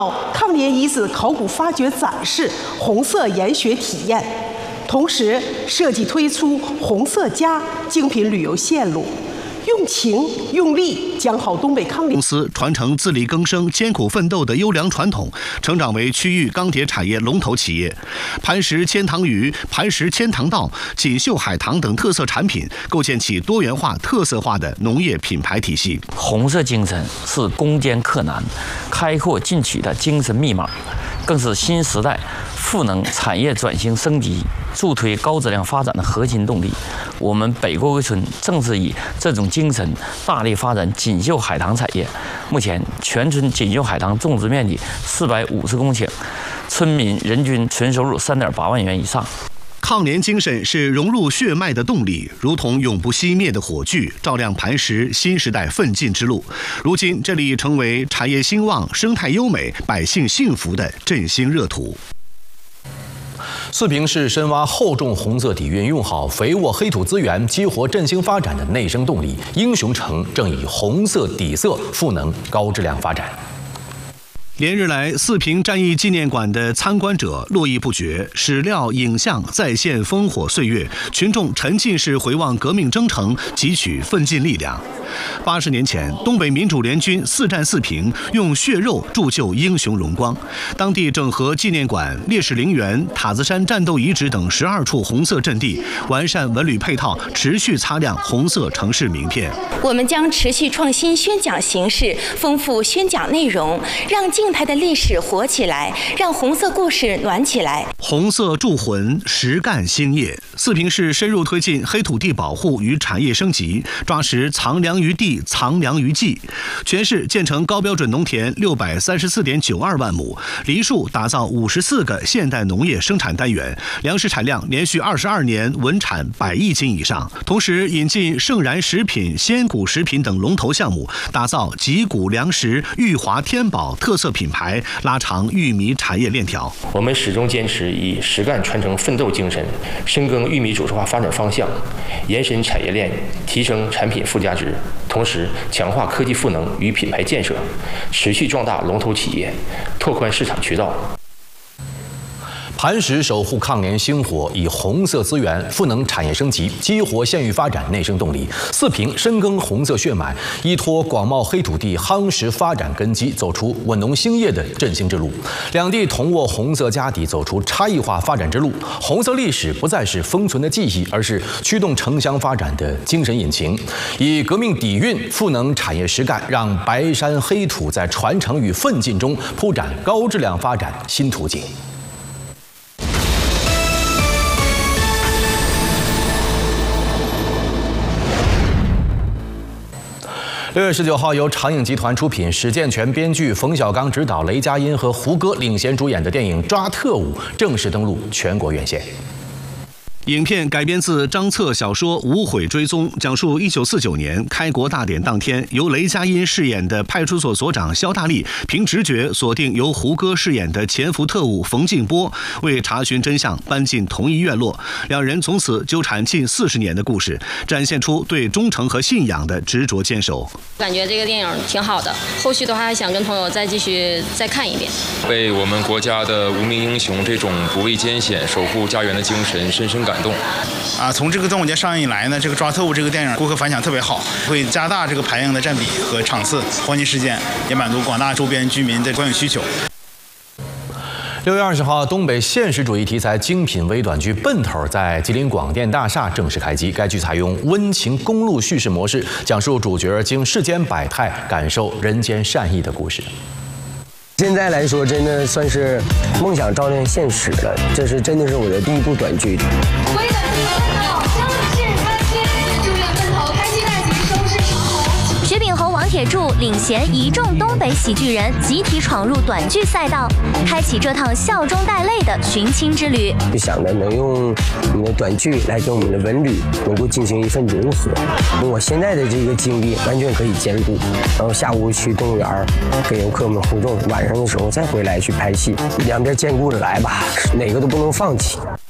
抗联遗址考古发掘展示红色研学体验，同时设计推出红色家精品旅游线路。 用情用力讲好东北抗联公司传承自力更生、艰苦奋斗的优良传统，成长为区域钢铁产业龙头企业。磐石千塘鱼、磐石千塘稻、锦绣海棠等特色产品，构建起多元化、特色化的农业品牌体系。 红色精神是攻坚克难、开阔进取的精神密码，更是新时代赋能产业转型升级、助推高质量发展的核心动力。我们北郭围村正是以这种精神大力发展锦绣海棠产业。目前，全村锦绣海棠种植面积450公顷，村民人均纯收入3.8万元以上。 抗联精神是融入血脉的动力，如同永不熄灭的火炬，照亮磐石新时代奋进之路。如今，这里成为产业兴旺、生态优美、百姓幸福的振兴热土。 四平市深挖厚重红色底蕴，用好肥沃黑土资源，激活振兴发展的内生动力。英雄城正以红色底色赋能高质量发展。 连日来，四平战役纪念馆的参观者络绎不绝，史料影像再现烽火岁月，群众沉浸式回望革命征程，汲取奋进力量。80年前，东北民主联军4战4平，用血肉铸就英雄荣光。当地整合纪念馆、烈士陵园、塔子山战斗遗址等12处红色阵地，完善文旅配套，持续擦亮红色城市名片。 我们将持续创新宣讲形式，丰富宣讲内容，让静态的历史活起来，让红色故事暖起来。 红色铸魂，实干兴业。四平市深入推进黑土地保护与产业升级，抓实藏粮于地、藏粮于技。全市建成高标准农田634.92万亩，梨树打造54个现代农业生产单元，粮食产量连续22年稳产100亿斤以上。同时引进盛然食品、鲜谷食品等龙头项目，打造集谷粮食、裕华天宝特色品牌，拉长玉米产业链条。 我们始终坚持以实干传承奋斗精神，深耕玉米主织化发展方向，延伸产业链，提升产品附加值，同时强化科技赋能与品牌建设，持续壮大龙头企业，拓宽市场渠道。 磐石守护抗联星火，以红色资源赋能产业升级，激活县域发展内生动力。四平深耕红色血脉，依托广袤黑土地夯实发展根基，走出稳农兴业的振兴之路。两地同握红色家底，走出差异化发展之路。红色历史不再是封存的记忆，而是驱动城乡发展的精神引擎。以革命底蕴赋能产业实干，让白山黑土在传承与奋进中铺展高质量发展新途径。6月19号，由长影集团出品、史健全编剧、冯小刚执导、雷佳音和胡歌领衔主演的电影《抓特务》正式登陆全国院线。 影片改编自张策小说《无悔追踪》，讲述1949年开国大典当天，由雷佳音饰演的派出所所长肖大力，凭直觉锁定由胡歌饰演的潜伏特务冯静波，为查询真相搬进同一院落，两人从此纠缠近40年的故事，展现出对忠诚和信仰的执着坚守。 感觉这个电影挺好的，后续的话还想跟朋友继续看一遍。 被我们国家的无名英雄这种不畏艰险、守护家园的精神深深感动。 从这个端午节上映以来呢，这个《抓特务》这个电影顾客反响特别好，会加大这个排映的占比和场次，黄金时间也满足广大周边居民的观影需求。 6月20号，东北现实主义题材精品微短剧《奔头》在吉林广电大厦正式开机。该剧采用温情公路叙事模式，讲述主角经世间百态，感受人间善意的故事。 现在来说，真的算是梦想照亮现实了。这是真的是我的第一部短剧。 为了你们奔跑，正式开篇，祝愿奔头开心大吉，收视长虹。 薛炳侯、王铁柱领衔一众东北喜剧人，集体闯入短剧赛道，开启这趟笑中带泪的寻亲之旅。 就想着能用我们的短剧来跟我们的文旅能够进行一份融合，我现在的这个经历完全可以兼顾。然后下午去动物园跟游客们互动，晚上的时候再回来去拍戏，两边兼顾着来吧，哪个都不能放弃。